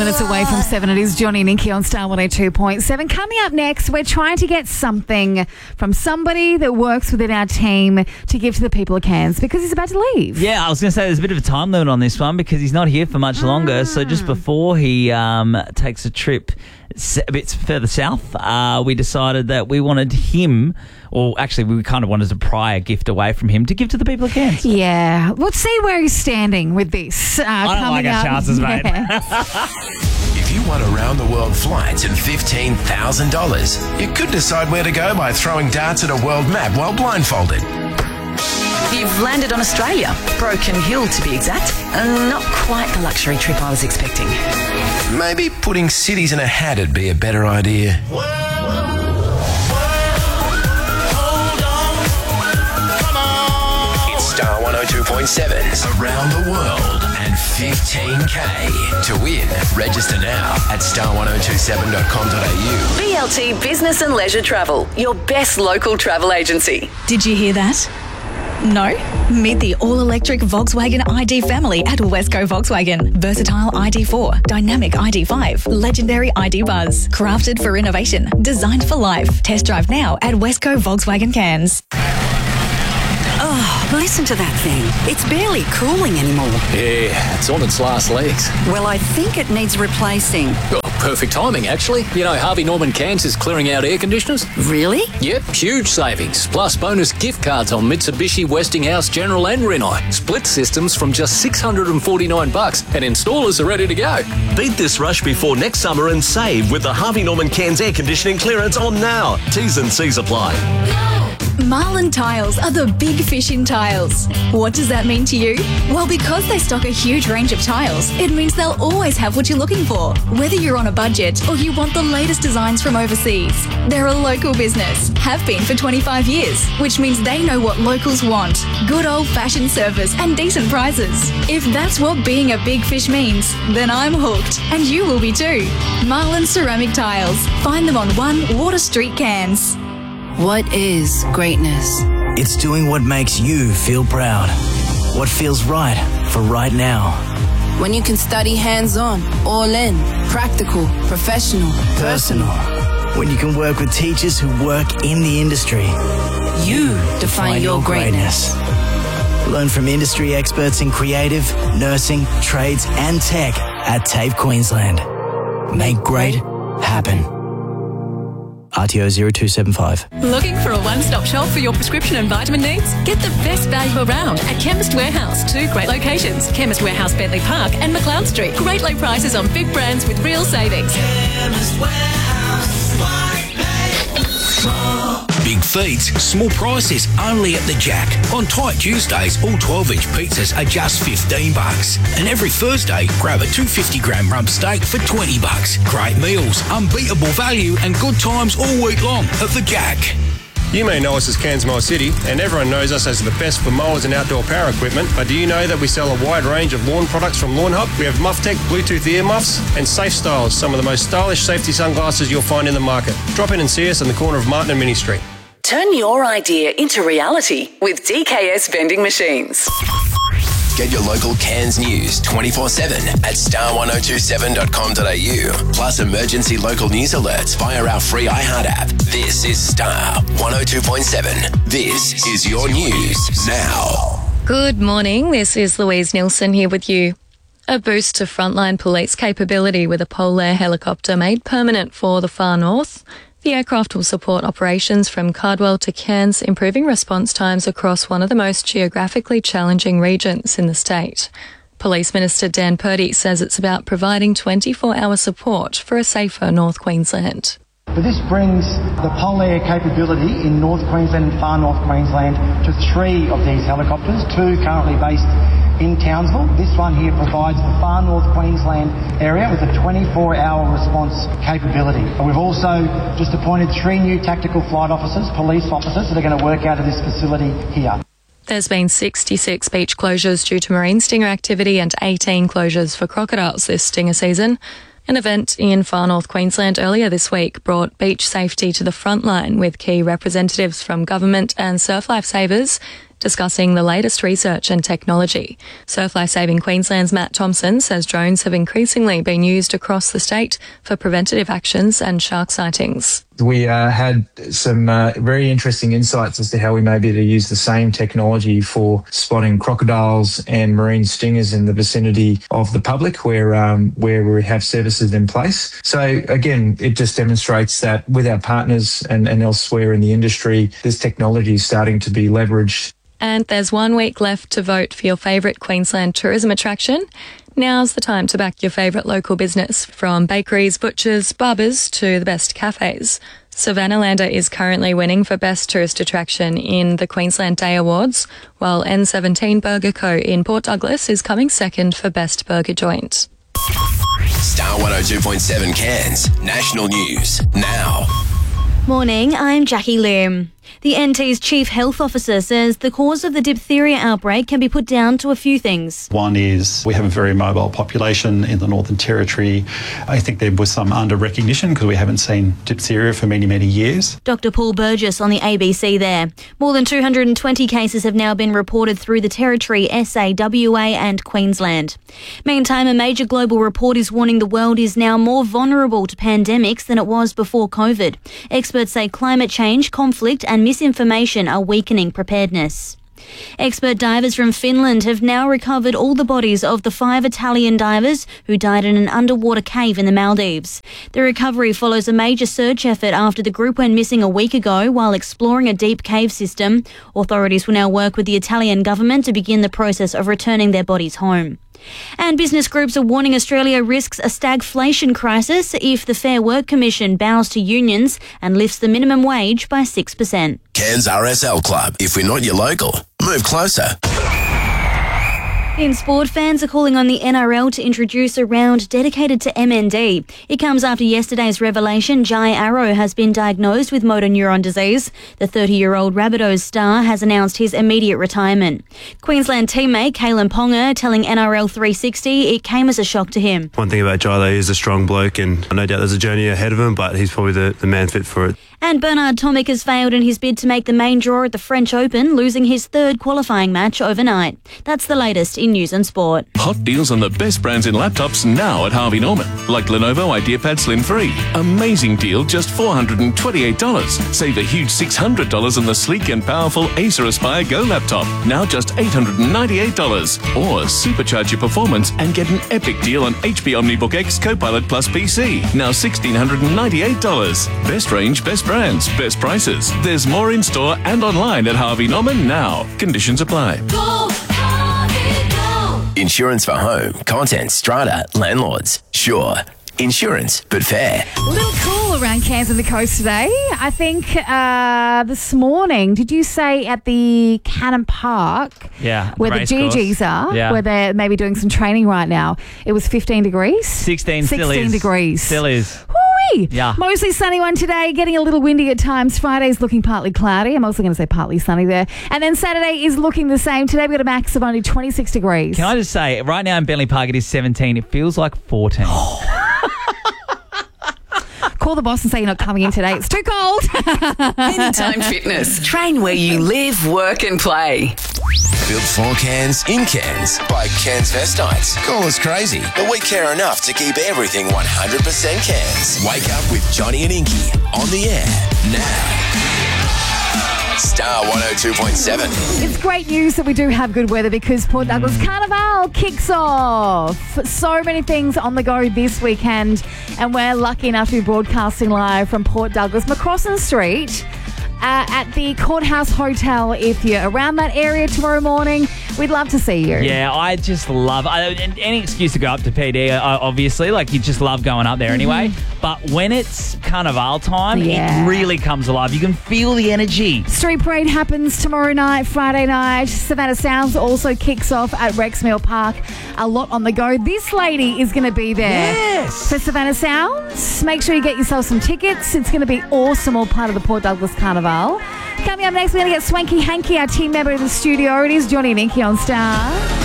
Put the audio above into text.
minutes away from 7. It is Johnny and Nikki on Star 102.7. Coming up next, we're trying to get something from somebody that works within our team to give to the people of Cairns because he's about to leave. Yeah, I was going to say there's a bit of a time limit on this one because he's not here for much longer. So just before he takes a trip a bit further south, we decided that we wanted him, or actually we kind of wanted to pry a gift away from him to give to the people of Cairns. Yeah. Let's see where he's standing with this. I don't like our chances, mate. If you want around the world flights and $15,000, you could decide where to go by throwing darts at a world map while blindfolded. You've landed on Australia, Broken Hill to be exact. Not quite the luxury trip I was expecting. Maybe putting cities in a hat would be a better idea. It's Star 102.7's Around the World and 15K. To win, register now at star1027.com.au. BLT Business and Leisure Travel, your best local travel agency. Did you hear that? No? Meet the all-electric Volkswagen ID family at Wesco Volkswagen. Versatile ID4, dynamic ID5, legendary ID Buzz. Crafted for innovation, designed for life. Test drive now at Wesco Volkswagen Cairns. Oh, listen to that thing. It's barely cooling anymore. Yeah, it's on its last legs. Well, I think it needs replacing. Oh, perfect timing, actually. You know, Harvey Norman Cairns is clearing out air conditioners. Really? Yep, huge savings. Plus bonus gift cards on Mitsubishi, Westinghouse, General and Rinnai. Split systems from just $649 and installers are ready to go. Beat this rush before next summer and save with the Harvey Norman Cairns air conditioning clearance on now. T's and C's apply. Marlin Tiles are the big fish in tiles. What does that mean to you? Well, because they stock a huge range of tiles, it means they'll always have what you're looking for, whether you're on a budget or you want the latest designs from overseas. They're a local business, have been for 25 years, which means they know what locals want. Good old-fashioned service and decent prices. If that's what being a big fish means, then I'm hooked, and you will be too. Marlin Ceramic Tiles. Find them on 1 Water Street, Cairns. What is greatness? It's doing what makes you feel proud. What feels right for right now. When you can study hands-on, all in, practical, professional, Personal. When you can work with teachers who work in the industry. you define your greatness. Learn from industry experts in creative, nursing, trades and tech at TAFE Queensland. Make great happen. RTO 0275. Looking for a one-stop shop for your prescription and vitamin needs? Get the best value around at Chemist Warehouse. 2 great locations, Chemist Warehouse, Bentley Park and McLeod Street. Great low prices on big brands with real savings. Chemist Warehouse, big feeds, small prices, only at the Jack. On tight Tuesdays, all 12-inch pizzas are just $15. And every Thursday, grab a 250-gram rump steak for $20. Great meals, unbeatable value, and good times all week long at the Jack. You may know us as Cairns Mower City, and everyone knows us as the best for mowers and outdoor power equipment, but do you know that we sell a wide range of lawn products from Lawn Hub? We have MuffTech Bluetooth ear muffs and Safe Styles, some of the most stylish safety sunglasses you'll find in the market. Drop in and see us on the corner of Martin and Mini Street. Turn your idea into reality with DKS Vending Machines. Get your local Cairns news 24/7 at star1027.com.au. Plus emergency local news alerts via our free iHeart app. This is Star 102.7. This is your news now. Good morning. This is Louise Nilsson here with you. A boost to frontline police capability with a Polair helicopter made permanent for the far north. The aircraft will support operations from Cardwell to Cairns, improving response times across one of the most geographically challenging regions in the state. Police Minister Dan Purdy says it's about providing 24-hour support for a safer North Queensland. But this brings the Polair capability in North Queensland and far North Queensland to 3 of these helicopters, 2 currently based in Townsville. This one here provides the far North Queensland area with a 24-hour response capability. And we've also just appointed 3 new tactical flight officers, police officers, that are going to work out of this facility here. There's been 66 beach closures due to marine stinger activity and 18 closures for crocodiles this stinger season. An event in far North Queensland earlier this week brought beach safety to the front line with key representatives from government and surf lifesavers discussing the latest research and technology. Surf Life Saving Queensland's Matt Thompson says drones have increasingly been used across the state for preventative actions and shark sightings. We had some very interesting insights as to how we may be able to use the same technology for spotting crocodiles and marine stingers in the vicinity of the public where we have services in place. So again, it just demonstrates that with our partners and elsewhere in the industry, this technology is starting to be leveraged. And there's 1 week left to vote for your favourite Queensland tourism attraction. Now's the time to back your favourite local business, from bakeries, butchers, barbers to the best cafes. Savannah-lander is currently winning for Best Tourist Attraction in the Queensland Day Awards, while N17 Burger Co. in Port Douglas is coming second for Best Burger Joint. Star 102.7 Cairns National News now. Morning, I'm Jackie Lim. The NT's Chief Health Officer says the cause of the diphtheria outbreak can be put down to a few things. One is we have a very mobile population in the Northern Territory. I think there was some under-recognition because we haven't seen diphtheria for many, many years. Dr Paul Burgess on the ABC there. More than 220 cases have now been reported through the Territory, SA, WA and Queensland. Meantime, a major global report is warning the world is now more vulnerable to pandemics than it was before COVID. Experts say climate change, conflict and misinformation are weakening preparedness. Expert divers from Finland have now recovered all the bodies of the 5 Italian divers who died in an underwater cave in the Maldives. The recovery follows a major search effort after the group went missing a week ago while exploring a deep cave system. Authorities will now work with the Italian government to begin the process of returning their bodies home. And business groups are warning Australia risks a stagflation crisis if the Fair Work Commission bows to unions and lifts the minimum wage by 6%. Cairns RSL Club. If we're not your local, move closer. In sport, fans are calling on the NRL to introduce a round dedicated to MND. It comes after yesterday's revelation Jai Arrow has been diagnosed with motor neuron disease. The 30-year-old Rabbitohs star has announced his immediate retirement. Queensland teammate Kalen Ponga telling NRL 360 it came as a shock to him. One thing about Jai, though, he's a strong bloke and no doubt there's a journey ahead of him, but he's probably the man fit for it. And Bernard Tomic has failed in his bid to make the main draw at the French Open, losing his 3rd qualifying match overnight. That's the latest in news and sport. Hot deals on the best brands in laptops now at Harvey Norman. Like Lenovo IdeaPad Slim 3. Amazing deal, just $428. Save a huge $600 on the sleek and powerful Acer Aspire Go laptop. Now just $898. Or supercharge your performance and get an epic deal on HP OmniBook X Copilot Plus PC. Now $1,698. Best range, best brands, best prices. There's more in store and online at Harvey Norman now. Conditions apply. Go, Harvey, go. Insurance for home, contents, strata, landlords. Sure. Insurance, but fair. A little cool around Cairns and the coast today. I think this morning, did you say at the Cannon Park, where the GGs are, where they're maybe doing some training right now, it was 15 degrees? 16 still is. 16 degrees. Still is. Woo-wee. Yeah. Mostly sunny one today, getting a little windy at times. Friday's looking partly cloudy. I'm also going to say partly sunny there. And then Saturday is looking the same. Today we've got a max of only 26 degrees. Can I just say, right now in Bentley Park it is 17. It feels like 14. Call the boss and say you're not coming in today. It's too cold. Anytime Fitness. Train where you live, work and play. Built for Cairns, in Cairns, by Cairns Vestites. Call us crazy, but we care enough to keep everything 100% Cairns. Wake up with Johnny and Inky on the air now. Star 102.7. It's great news that we do have good weather because Port Douglas Carnival kicks off. So many things on the go this weekend, and we're lucky enough to be broadcasting live from Port Douglas, McCrossan Street, at the Courthouse Hotel. If you're around that area tomorrow morning, we'd love to see you. Yeah, I just love any excuse to go up to PD, obviously. Like, you just love going up there anyway. But when it's Carnival time, it really comes alive. You can feel the energy. Street Parade happens tomorrow night, Friday night. Savannah Sounds also kicks off at Rexmill Park. A lot on the go. This lady is going to be there for Savannah Sounds. Make sure you get yourself some tickets. It's going to be awesome, all part of the Port Douglas Carnival. Coming up next, we're going to get Swanky Hanky, our team member in the studio. It is Johnny and Inky on Star.